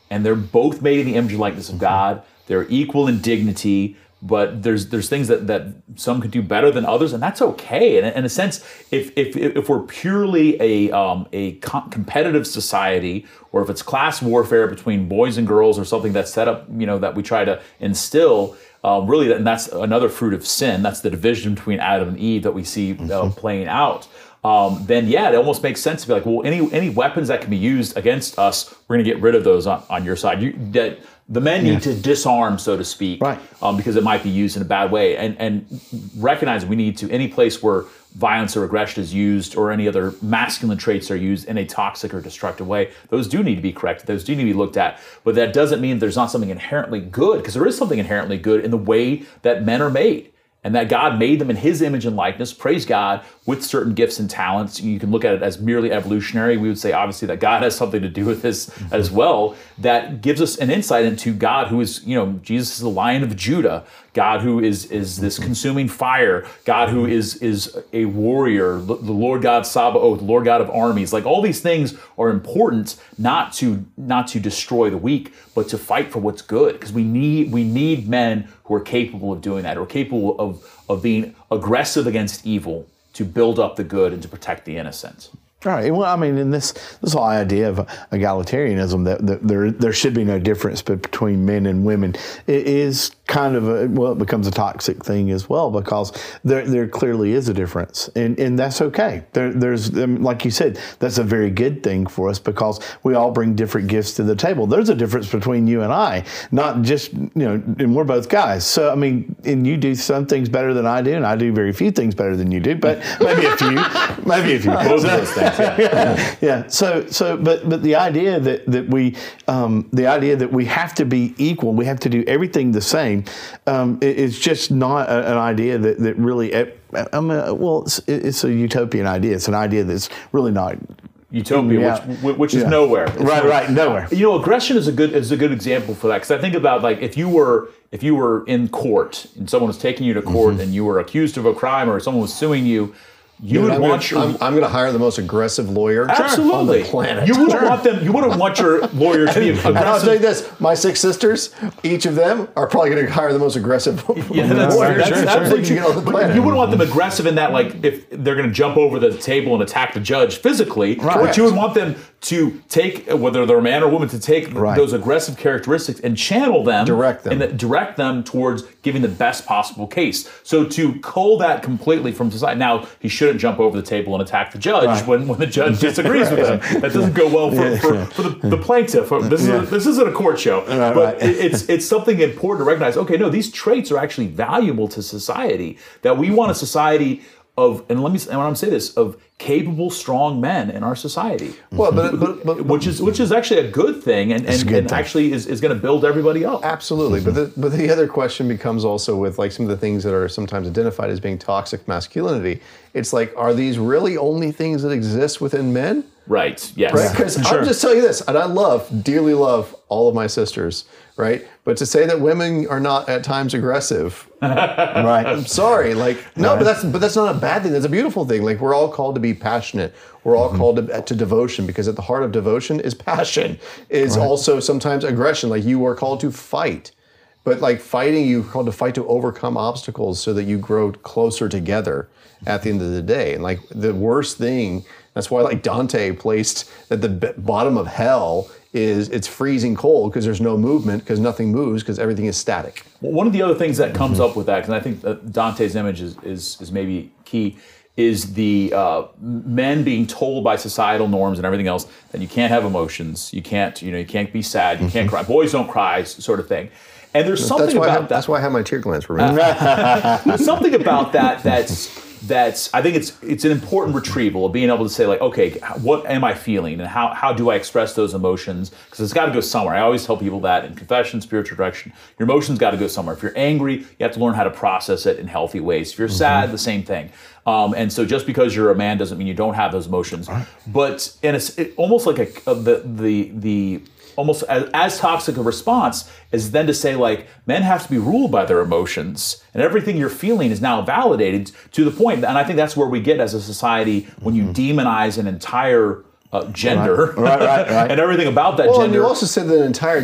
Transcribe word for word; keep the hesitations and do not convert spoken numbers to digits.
and they're both made in the image and likeness of God. They're equal in dignity, but there's there's things that, that some could do better than others, and that's okay. And in a sense, if if if we're purely a um, a com- competitive society, or if it's class warfare between boys and girls, or something that's set up, you know, that we try to instill, um, really, and that's another fruit of sin. That's the division between Adam and Eve that we see uh, mm-hmm. playing out. Um, then yeah, it almost makes sense to be like, well, any any weapons that can be used against us, we're going to get rid of those on, on your side. You, that the men need yeah. to disarm, so to speak, right? Um, because it might be used in a bad way, and and recognize we need to any place where violence or aggression is used, or any other masculine traits are used in a toxic or destructive way. Those do need to be corrected. Those do need to be looked at. But that doesn't mean there's not something inherently good, because there is something inherently good in the way that men are made. And that God made them in his image and likeness, praise God, with certain gifts and talents. You can look at it as merely evolutionary. We would say, obviously, that God has something to do with this mm-hmm. as well. That gives us an insight into God, who is, you know, Jesus is the Lion of Judah. God who is is this consuming fire. God who is is a warrior, the Lord God Sabaoth, the Lord God of armies. Like, all these things are important, not to not to destroy the weak, but to fight for what's good. Because we need we need men who are capable of doing that, who are capable of of being aggressive against evil, to build up the good and to protect the innocent. Right. Well, I mean, in this this whole idea of egalitarianism, that, that there there should be no difference between men and women, it is kind of a, well, it becomes a toxic thing as well, because there there clearly is a difference, and and that's okay. There there's um, like you said, that's a very good thing for us, because we all bring different gifts to the table. There's a difference between you and I, not just, you know, and we're both guys. So I mean, and you do some things better than I do, and I do very few things better than you do, but maybe a few, maybe a few. Both of those things. Yeah. yeah, yeah. So, so, but, but the idea that that we, um, the idea that we have to be equal, we have to do everything the same, um, is just not a, an idea that that really. I mean, well, it's, it's a utopian idea. It's an idea that's really not. Utopia, yeah. which, which is yeah. nowhere. It's right, nowhere. right, nowhere. You know, aggression is a good is a good example for that, because I think about, like, if you were if you were in court and someone was taking you to court mm-hmm. and you were accused of a crime, or someone was suing you. You Dude, would I'm want gonna, your. I'm, I'm going to hire the most aggressive lawyer Absolutely. on the planet. You wouldn't sure. want them. You wouldn't want your lawyer to be aggressive. And I'll tell you this: my six sisters, each of them are probably going to hire the most aggressive yeah, that's, lawyer. That's, Sure, that's sure. absolutely Get on the planet. You wouldn't want them aggressive in that, like, if they're going to jump over the table and attack the judge physically, right. but you would want them to take, whether they're a man or woman, to take right. those aggressive characteristics and channel them, direct them, and direct them towards giving the best possible case. So to cull that completely from society. Now, he shouldn't jump over the table and attack the judge right. when, when the judge disagrees right. with him. That doesn't go well for, yeah. for, for the, the plaintiff. This, is yeah. a, this isn't a court show, right, but right. it, it's it's something important to recognize. Okay, no, these traits are actually valuable to society. That we want a society of, and let me, and when I'm saying this, of capable, strong men in our society. Well, but, but, but which is which is actually a good thing, and and, good and thing. actually is, is going to build everybody up. Absolutely, mm-hmm. but the but the other question becomes also with, like, some of the things that are sometimes identified as being toxic masculinity. It's like, are these really only things that exist within men? Right. Yes. Right. Because Sure. I'll just tell you this, and I love, dearly love all of my sisters. Right. But to say that women are not at times aggressive, right? I'm sorry. Like, no, right. but that's but that's not a bad thing. That's a beautiful thing. Like, we're all called to be passionate. We're all mm-hmm. called to, to devotion, because at the heart of devotion is passion. Is right. also sometimes aggression. Like, you are called to fight. But like fighting, you're called to fight to overcome obstacles so that you grow closer together at the end of the day. And like, the worst thing, that's why, like, Dante placed at the b- bottom of hell is it's freezing cold, because there's no movement, because nothing moves, because everything is static. Well, one of the other things that comes mm-hmm. up with that, because I think that Dante's image is, is, is maybe key, is the uh, men being told by societal norms and everything else that you can't have emotions, you can't, you know, you can't be sad, you mm-hmm. can't cry, boys don't cry, sort of thing. And there's something that's why about I have, that. That's why I have my tear glands removed. There's something about that that's that's I think it's it's an important retrieval of being able to say, like, okay, what am I feeling, and how how do I express those emotions? Because it's got to go somewhere. I always tell people that in confession, spiritual direction, your emotions got to go somewhere. If you're angry, you have to learn how to process it in healthy ways. If you're mm-hmm. sad, the same thing. Um, and so just because you're a man doesn't mean you don't have those emotions. Right. But and it's it, almost like a, a the the the almost as, as toxic a response is then to say, like, men have to be ruled by their emotions, and everything you're feeling is now validated to the point. And I think that's where we get as a society when you demonize an entire uh, gender right. Right, right, right. and everything about that well, gender. And you also said that an entire